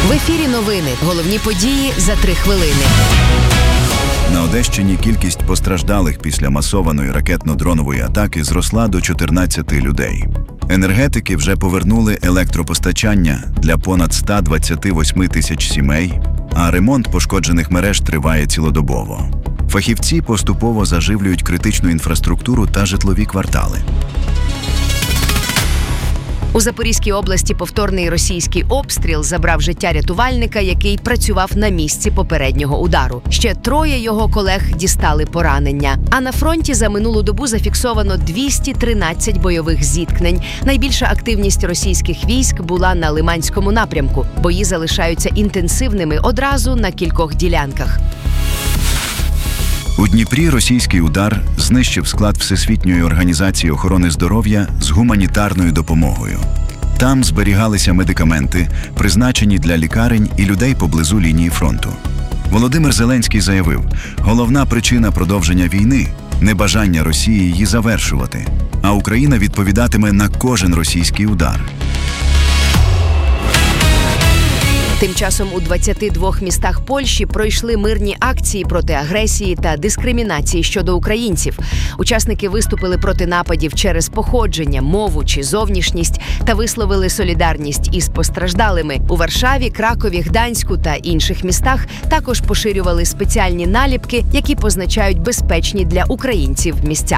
В ефірі новини. Головні події за 3 хвилини. На Одещині кількість постраждалих після масованої ракетно-дронової атаки зросла до 14 людей. Енергетики вже повернули електропостачання для понад 128 тисяч сімей, а ремонт пошкоджених мереж триває цілодобово. Фахівці поступово заживлюють критичну інфраструктуру та житлові квартали. У Запорізькій області повторний російський обстріл забрав життя рятувальника, який працював на місці попереднього удару. Ще 3 його колег дістали поранення. А на фронті за минулу добу зафіксовано 213 бойових зіткнень. Найбільша активність російських військ була на Лиманському напрямку. Бої залишаються інтенсивними одразу на кількох ділянках. У Дніпрі російський удар знищив склад Всесвітньої організації охорони здоров'я з гуманітарною допомогою. Там зберігалися медикаменти, призначені для лікарень і людей поблизу лінії фронту. Володимир Зеленський заявив, головна причина продовження війни – небажання Росії її завершувати, а Україна відповідатиме на кожен російський удар. Тим часом у 22 містах Польщі пройшли мирні акції проти агресії та дискримінації щодо українців. Учасники виступили проти нападів через походження, мову чи зовнішність та висловили солідарність із постраждалими. У Варшаві, Кракові, Гданську та інших містах також поширювали спеціальні наліпки, які позначають безпечні для українців місця.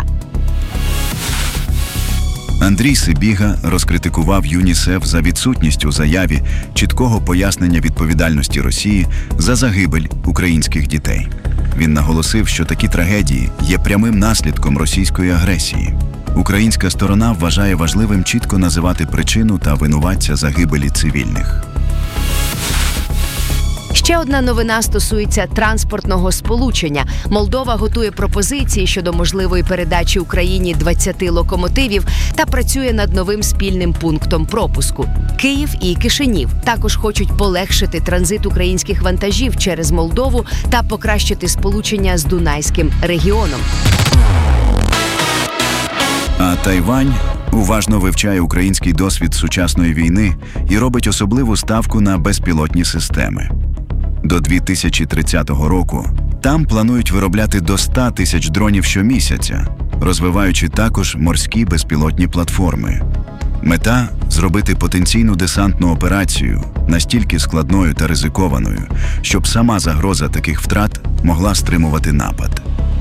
Андрій Сибіга розкритикував ЮНІСЕФ за відсутність у заяві чіткого пояснення відповідальності Росії за загибель українських дітей. Він наголосив, що такі трагедії є прямим наслідком російської агресії. Українська сторона вважає важливим чітко називати причину та винуватця загибелі цивільних. Ще одна новина стосується транспортного сполучення. Молдова готує пропозиції щодо можливої передачі Україні 20 локомотивів та працює над новим спільним пунктом пропуску. Київ і Кишинів також хочуть полегшити транзит українських вантажів через Молдову та покращити сполучення з Дунайським регіоном. А Тайвань уважно вивчає український досвід сучасної війни і робить особливу ставку на безпілотні системи. До 2030 року там планують виробляти до 100 тисяч дронів щомісяця, розвиваючи також морські безпілотні платформи. Мета – зробити потенційну десантну операцію настільки складною та ризикованою, щоб сама загроза таких втрат могла стримувати напад.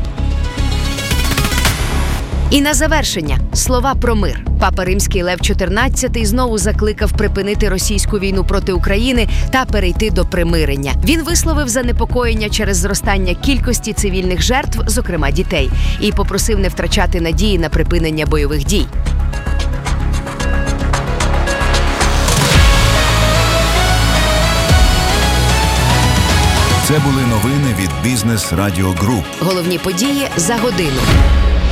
І на завершення – слова про мир. Папа Римський Лев XIV знову закликав припинити російську війну проти України та перейти до примирення. Він висловив занепокоєння через зростання кількості цивільних жертв, зокрема дітей, і попросив не втрачати надії на припинення бойових дій. Це були новини від Бізнес Радіо Груп. Головні події за годину.